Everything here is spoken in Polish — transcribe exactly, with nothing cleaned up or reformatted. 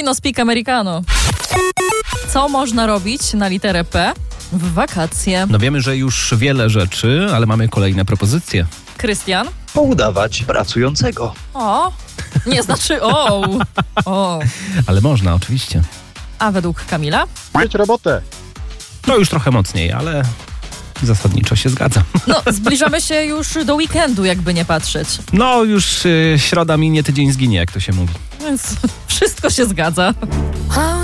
no speak americano. Co można robić na literę P w wakacje? No wiemy, że już wiele rzeczy, ale mamy kolejne propozycje. Krystian? Poudawać pracującego. O, nie znaczy o. o. Ale można, oczywiście. A według Kamila? Mieć robotę. To już trochę mocniej, ale zasadniczo się zgadza. No, zbliżamy się już do weekendu, jakby nie patrzeć. No już y, środa minie, tydzień zginie, jak to się mówi. Więc wszystko się zgadza.